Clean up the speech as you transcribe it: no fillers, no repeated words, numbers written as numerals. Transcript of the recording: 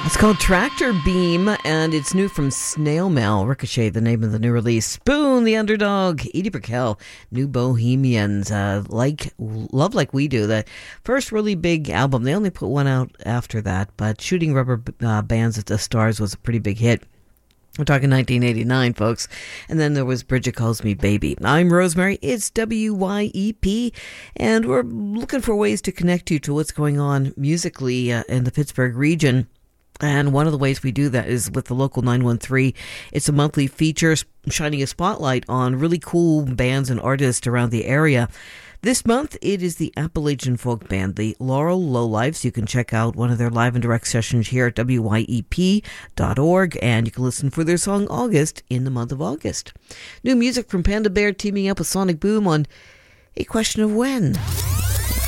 It's called Tractor Beam, and it's new from Snail Mail. Ricochet, the name of the new release. Spoon, the Underdog. Edie Brickell, New Bohemians. Love Like We Do. The first really big album. They only put one out after that, but Shooting Rubber Bands at the Stars was a pretty big hit. We're talking 1989, folks. And then there was Bridget Calls Me Baby. I'm Rosemary. It's WYEP. And we're looking for ways to connect you to what's going on musically in the Pittsburgh region. And one of the ways we do that is with the Local 913. It's a monthly feature shining a spotlight on really cool bands and artists around the area. This month, it is the Appalachian folk band, the Laurel Lowlifes. You can check out one of their live and direct sessions here at wyep.org, and you can listen for their song August in the month of August. New music from Panda Bear teaming up with Sonic Boom on A Question of When.